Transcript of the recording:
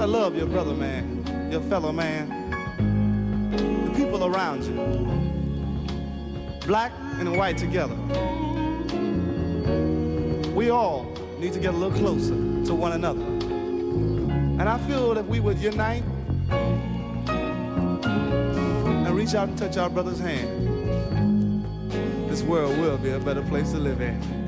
love your brother, man, your fellow man, the people around you, black and white together. We all need to get a little closer to one another. And I feel that we would unite and reach out and touch our brother's hand, this world will be a better place to live in.